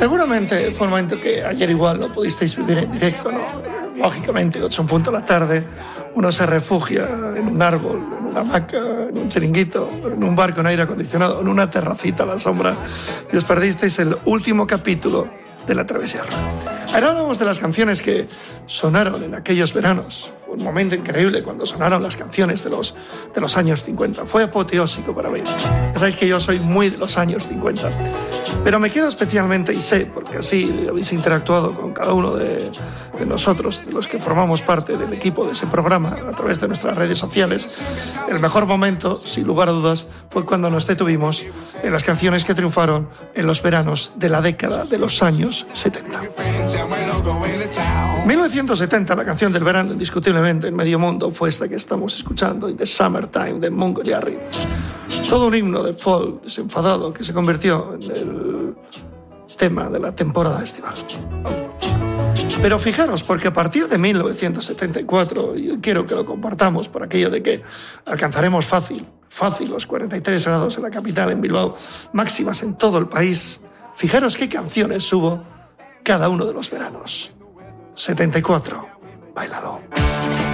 Seguramente fue un momento que ayer igual no pudisteis vivir en directo, ¿no? Lógicamente, 8 en punto de la tarde, uno se refugia en un árbol, en una hamaca, en un chiringuito, en un bar con aire acondicionado, en una terracita a la sombra, y os perdisteis el último capítulo de La Travesía. Ahora hablamos de las canciones que sonaron en aquellos veranos. Fue un momento increíble cuando sonaron las canciones de los años 50. Fue apoteósico para mí. Ya sabéis que yo soy muy de los años 50. Pero me quedo especialmente, y sé, porque así habéis interactuado con cada uno de nosotros, de los que formamos parte del equipo de ese programa, a través de nuestras redes sociales, el mejor momento, sin lugar a dudas, fue cuando nos detuvimos en las canciones que triunfaron en los veranos de la década de los años 70. 1970, la canción del verano indiscutiblemente en medio mundo fue esta que estamos escuchando, In the Summertime, de Mungo Jerry. Todo un himno de folk desenfadado que se convirtió en el tema de la temporada estival. Pero fijaros, porque a partir de 1974, y quiero que lo compartamos por aquello de que alcanzaremos fácil los 43 grados en la capital, en Bilbao, máximas en todo el país, fijaros qué canciones hubo cada uno de los veranos. 74, báilalo.